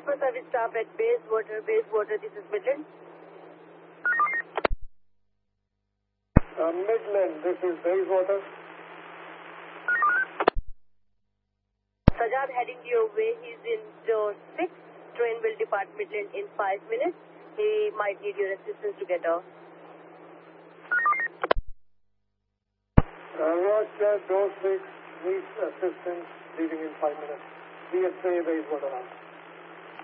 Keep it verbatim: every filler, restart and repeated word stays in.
customer service staff at Bayswater. Bayswater, this is Midland. Uh, Midland, this is Bayswater. Sajad heading your way. He's in door six. Train will depart Midland in five minutes. He might need your assistance to get off. Uh, Roger, door six, needs assistance, leaving in five minutes. D S A Bayswater out.